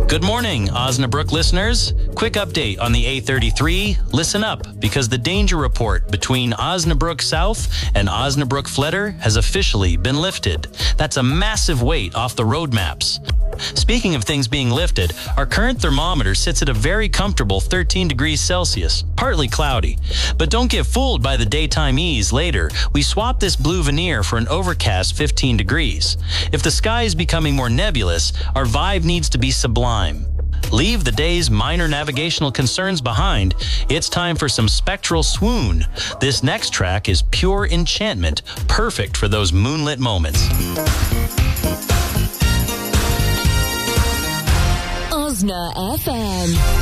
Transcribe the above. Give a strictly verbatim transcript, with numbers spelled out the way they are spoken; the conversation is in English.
Good morning, Osnabrück listeners. Quick update on the A thirty-three. Listen up, because the danger report between Osnabrück South and Osnabrück Fletter has officially been lifted. That's a massive weight off the road maps. Speaking of things being lifted, our current thermometer sits at a very comfortable thirteen degrees Celsius, partly cloudy. But don't get fooled by the daytime ease later. We swapped this blue veneer for an overcast fifteen degrees. If the sky is becoming more nebulous, our vibe needs to be sublime. Leave the day's minor navigational concerns behind. It's time for some spectral swoon. This next track is pure enchantment, perfect for those moonlit moments. Osna F M.